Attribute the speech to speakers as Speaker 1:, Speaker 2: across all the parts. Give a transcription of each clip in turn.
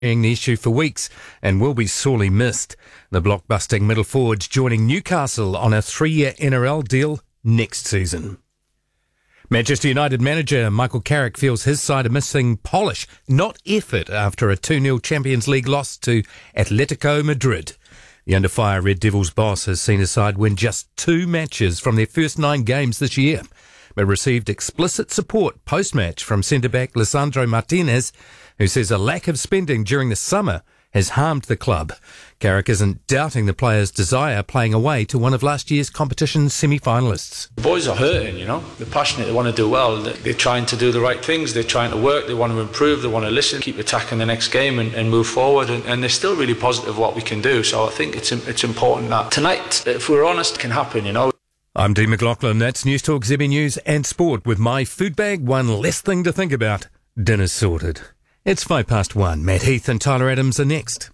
Speaker 1: the issue for weeks and will be sorely missed. The blockbusting middle forward joining Newcastle on a 3-year NRL deal next season. Manchester United manager Michael Carrick feels his side are missing polish, not effort, after a 2-0 Champions League loss to Atletico Madrid. The under-fire Red Devils boss has seen his side win just 2 matches from their first 9 games this year, but received explicit support post-match from centre-back Lisandro Martinez, who says a lack of spending during the summer has harmed the club. Carrick isn't doubting the players' desire playing away to one of last year's competition's semi-finalists.
Speaker 2: The boys are hurting, They're passionate, they want to do well. They're trying to do the right things, they're trying to work, they want to improve, they want to listen, keep attacking the next game and move forward. And they're still really positive what we can do. So I think it's important that tonight, if we're honest, it can happen,
Speaker 1: I'm Dean McLaughlin. That's News Talk, ZB News and Sport. With my food bag, one less thing to think about. Dinner's sorted. It's 1:05. Matt Heath and Tyler Adams are next.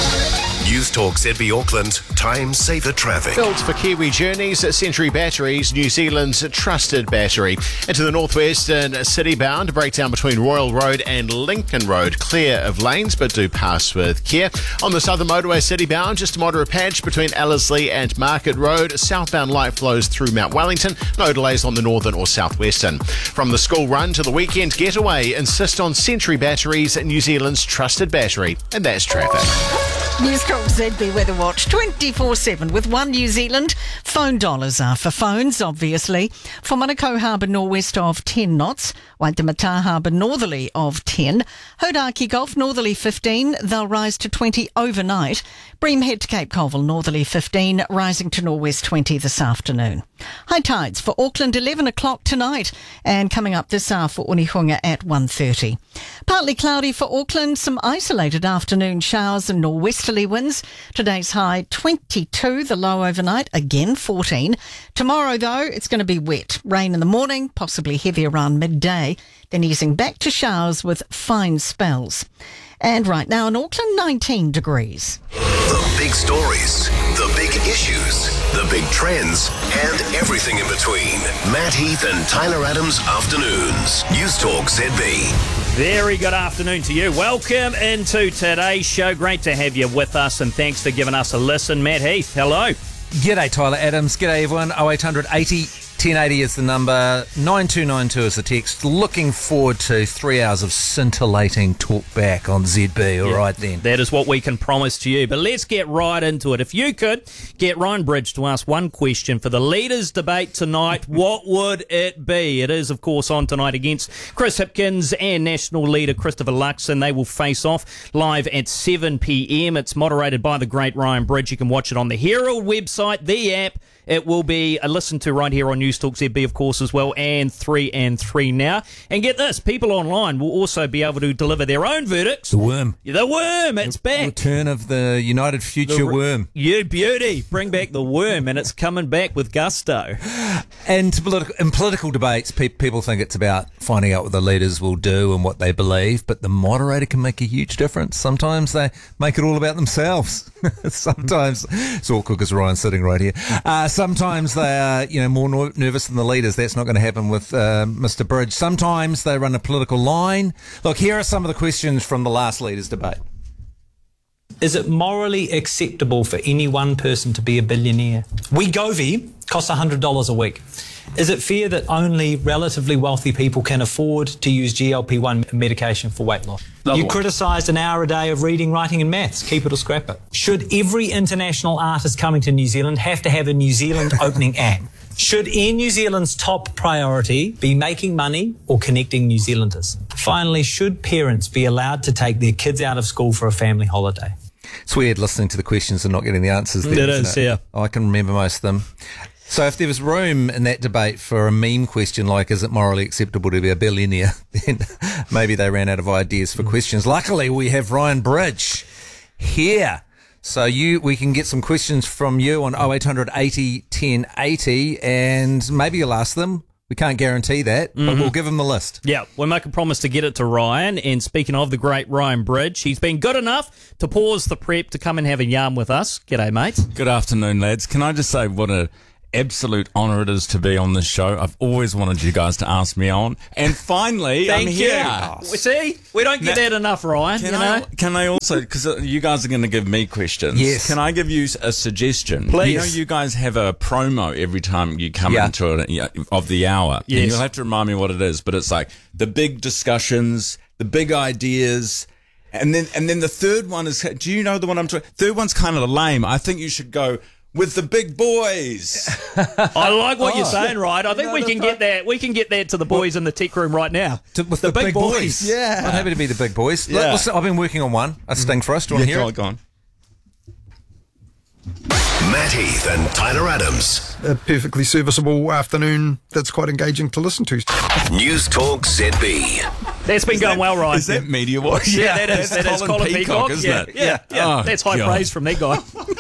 Speaker 3: News Talk ZB Auckland, time saver traffic.
Speaker 4: Built for Kiwi journeys, Century Batteries, New Zealand's trusted battery. Into the northwestern city bound, breakdown between Royal Road and Lincoln Road, clear of lanes, but do pass with care. On the southern motorway city bound, just a moderate patch between Ellerslie and Market Road. Southbound light flows through Mount Wellington, no delays on the northern or southwestern. From the school run to the weekend getaway, insist on Century Batteries, New Zealand's trusted battery. And that's traffic.
Speaker 5: News Talk ZB Weather Watch 24/7 with One New Zealand. Phone dollars are for phones, obviously. For Manukau Harbour northwest of 10 knots. Waitemata Harbour northerly of 10. Hodaki Gulf northerly 15. They'll rise to 20 overnight. Bream Head to Cape Colville northerly 15, rising to northwest 20 this afternoon. High tides for Auckland 11 o'clock tonight, and coming up this hour for Unihunga at 1:30. Partly cloudy for Auckland, some isolated afternoon showers and norwesterly winds. Today's high 22, the low overnight again 14. Tomorrow though, it's going to be wet. Rain in the morning, possibly heavy around midday, then easing back to showers with fine spells. And right now in Auckland, 19 degrees.
Speaker 3: The big stories, the big issues, the big trends, and everything in between. Matt Heath and Tyler Adams Afternoons. News Talk ZB.
Speaker 6: Very good afternoon to you. Welcome into today's show. Great to have you with us, and thanks for giving us a listen. Matt Heath, hello.
Speaker 1: G'day, Tyler Adams. G'day, everyone. 0800 80 1080 is the number. 9292 is the text. Looking forward to 3 hours of scintillating talk back on ZB. All right, then.
Speaker 6: That is what we can promise to you. But let's get right into it. If you could get Ryan Bridge to ask one question for the leaders' debate tonight, what would it be? It is, of course, on tonight against Chris Hipkins and national leader Christopher Luxon. They will face off live at 7 p.m. It's moderated by the great Ryan Bridge. You can watch it on the Herald website, the app. It will be listened to right here on News Talk ZB, of course, as well, and 3 and 3 now. And get this, people online will also be able to deliver their own verdicts.
Speaker 1: The worm.
Speaker 6: The worm, it's back.
Speaker 1: Return of the United Future worm.
Speaker 6: You beauty. Bring back the worm, and it's coming back with gusto.
Speaker 1: And in political debates, people think it's about finding out what the leaders will do and what they believe, but the moderator can make a huge difference. Sometimes they make it all about themselves. Sometimes, it's awkward because Ryan's sitting right here. Sometimes they are, more nervous than the leaders. That's not going to happen with Mr. Bridge. Sometimes they run a political line. Look, here are some of the questions from the last leaders' debate.
Speaker 7: Is it morally acceptable for any one person to be a billionaire? Wegovy costs $100 a week. Is it fair that only relatively wealthy people can afford to use GLP-1 medication for weight loss? You criticised an hour a day of reading, writing and maths. Keep it or scrap it. Should every international artist coming to New Zealand have to have a New Zealand opening act? Should Air New Zealand's top priority be making money or connecting New Zealanders? Finally, should parents be allowed to take their kids out of school for a family holiday?
Speaker 1: It's weird listening to the questions and not getting the answers there.
Speaker 6: It is, yeah.
Speaker 1: I can remember most of them. So if there was room in that debate for a meme question like, is it morally acceptable to be a billionaire, then maybe they ran out of ideas for questions. Luckily, we have Ryan Bridge here. So we can get some questions from you on 0800 80 1080, and maybe you'll ask them. We can't guarantee that, but we'll give him the list.
Speaker 6: Yeah, we'll make a promise to get it to Ryan. And speaking of the great Ryan Bridge, he's been good enough to pause the prep to come and have a yarn with us. G'day, mate.
Speaker 8: Good afternoon, lads. Can I just say what a absolute honour it is to be on this show. I've always wanted you guys to ask me on. And finally, I'm here.
Speaker 6: See, we don't get that enough, Ryan,
Speaker 8: Can I also, because you guys are going to give me questions.
Speaker 9: Yes.
Speaker 8: Can I give you a suggestion?
Speaker 6: Please.
Speaker 8: You know, you guys have a promo every time you come into it of the hour.
Speaker 6: Yes.
Speaker 8: And you'll have to remind me what it is, but it's like the big discussions, the big ideas. And then the third one is, do you know the one I'm talking? Third one's kind of lame. I think you should go with the big boys.
Speaker 6: I like what you're saying, Ryan. I think we can get that. We can get that to the boys in the tech room right now.
Speaker 9: With the big boys.
Speaker 6: Yeah.
Speaker 9: I'm happy to be the big boys.
Speaker 6: Yeah.
Speaker 9: Listen, I've been working on one. A sting for us. Do you want to hear it?
Speaker 8: Go on.
Speaker 3: Matt Heath and Tyler Adams.
Speaker 10: A perfectly serviceable afternoon that's quite engaging to listen to.
Speaker 3: News Talk ZB.
Speaker 6: That's been going well, Ryan.
Speaker 8: Is that Media Watch?
Speaker 6: Yeah, that is. That is Colin Peacock,
Speaker 8: isn't it?
Speaker 6: Yeah.
Speaker 8: Oh,
Speaker 6: that's high
Speaker 8: God.
Speaker 6: praise from that guy.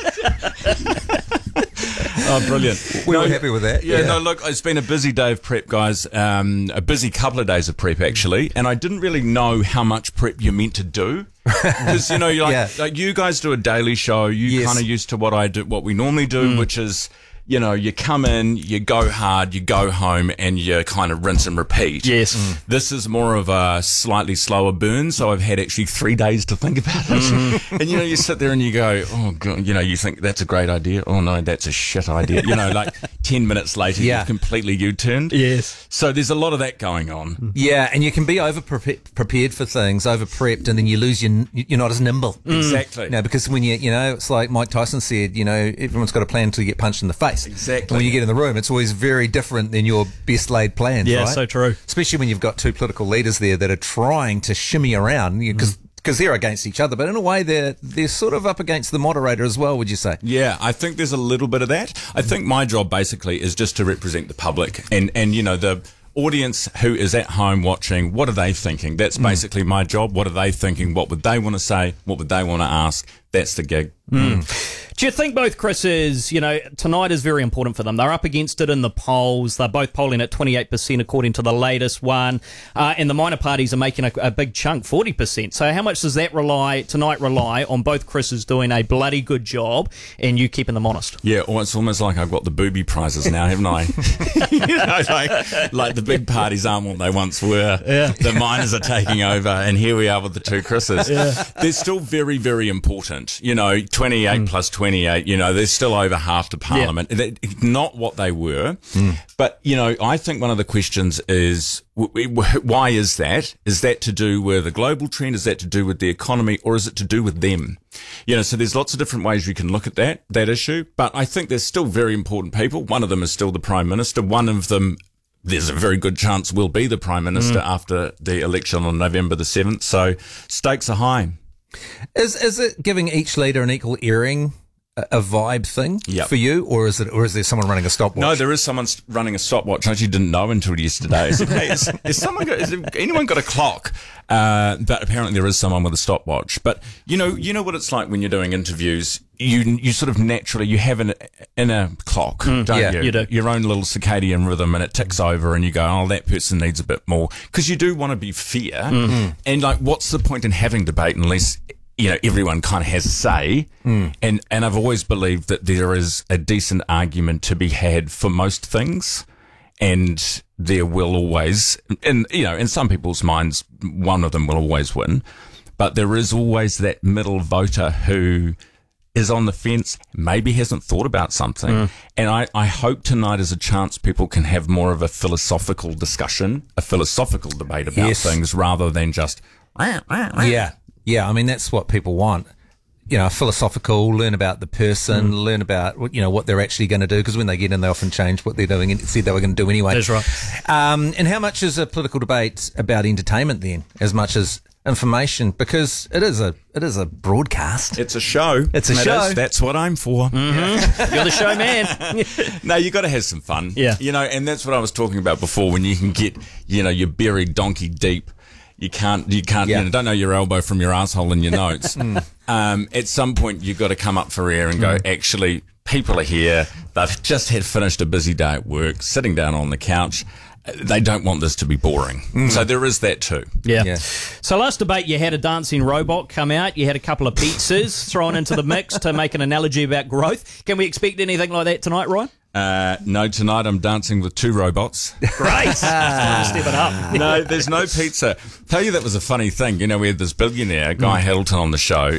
Speaker 8: Oh, brilliant.
Speaker 9: We were happy with that.
Speaker 8: Yeah, no, look, it's been a busy day of prep, guys. A busy couple of days of prep, actually. And I didn't really know how much prep you're meant to do. Because, you know, like you guys do a daily show. You kind of used to what I do, what we normally do, which is, you know, you come in, you go hard, you go home, and you kind of rinse and repeat.
Speaker 6: Yes.
Speaker 8: This is more of a slightly slower burn, so I've had actually 3 days to think about it. And, you know, you sit there and you go, oh, God, you know, you think that's a great idea. Oh, no, that's a shit idea. You know, like 10 minutes later, you've completely U-turned.
Speaker 6: Yes.
Speaker 8: So there's a lot of that going on.
Speaker 9: Yeah, and you can be prepared for things, over prepped, and then you lose you're not as nimble.
Speaker 8: Exactly.
Speaker 9: You know, because when you know, it's like Mike Tyson said, you know, everyone's got a plan until you get punched in the face.
Speaker 8: Exactly.
Speaker 9: And when you get in the room, it's always very different than your best laid plans,
Speaker 6: Yeah,
Speaker 9: right?
Speaker 6: so true.
Speaker 9: Especially when you've got two political leaders there that are trying to shimmy around, because they're against each other, but in a way they're sort of up against the moderator as well, would you say?
Speaker 8: Yeah, I think there's a little bit of that. I think my job basically is just to represent the public and you know, the audience who is at home watching, what are they thinking? That's basically my job. What are they thinking? What would they want to say? What would they want to ask? That's the gig.
Speaker 6: Do you think both Chris's, you know, tonight is very important for them? They're up against it in the polls. They're both polling at 28% according to the latest one. And the minor parties are making a big chunk, 40%. So how much does that rely on both Chris's doing a bloody good job and you keeping them honest?
Speaker 8: Yeah, or it's almost like I've got the booby prizes now, haven't I? You know, like the big parties aren't what they once were. Yeah. The minors are taking over, and here we are with the two Chris's. Yeah. They're still very, very important. You know, 28 plus 28, you know, they're still over half to Parliament. Yeah. Not what they were. But, you know, I think one of the questions is, why is that? Is that to do with a global trend? Is that to do with the economy? Or is it to do with them? You know, so there's lots of different ways you can look at that issue. But I think there's still very important people. One of them is still the Prime Minister. One of them, there's a very good chance will be the Prime Minister after the election on November the 7th. So stakes are high.
Speaker 9: Is it giving each leader an equal airing a vibe thing for you, or is there someone running a stopwatch?
Speaker 8: No, there is someone running a stopwatch. I actually didn't know until yesterday. I said, hey, has anyone got a clock? But apparently there is someone with a stopwatch. But you know what it's like when you're doing interviews. You sort of naturally, you have an inner clock, don't you?
Speaker 6: You do.
Speaker 8: Your own little circadian rhythm, and it ticks over, and you go, oh, that person needs a bit more. Because you do want to be fair. And like, what's the point in having debate unless, you know, everyone kind of has a say? And I've always believed that there is a decent argument to be had for most things. And there will always, and you know, in some people's minds, one of them will always win. But there is always that middle voter who is on the fence, maybe hasn't thought about something. And I hope tonight is a chance people can have more of a philosophical discussion, a philosophical debate about things rather than just,
Speaker 9: Yeah, I mean, that's what people want. You know, philosophical, learn about the person, learn about, you know, what they're actually going to do, because when they get in, they often change what they're doing and said they were going to do anyway.
Speaker 6: That's right.
Speaker 9: And how much is a political debate about entertainment then, as much as information? Because it is a broadcast.
Speaker 8: it's a show.
Speaker 9: It's a show.
Speaker 8: That's what I'm for.
Speaker 6: You're the show man.
Speaker 8: No, you got to have some fun.
Speaker 6: Yeah.
Speaker 8: You know, and that's what I was talking about before, when you can get, you know, you're buried donkey deep. You can't, you know, don't know your elbow from your asshole in your notes. At some point, you've got to come up for air and go, actually, people are here. They've just finished a busy day at work, sitting down on the couch. They don't want this to be boring. So there is that too.
Speaker 6: Yeah. So last debate, you had a dancing robot come out. You had a couple of pizzas thrown into the mix to make an analogy about growth. Can we expect anything like that tonight, Ryan?
Speaker 8: No, tonight I'm dancing with 2 robots.
Speaker 6: Great. Step it up.
Speaker 8: No, there's no pizza. Tell you that was a funny thing. You know, we had this billionaire, Guy Hamilton, on the show,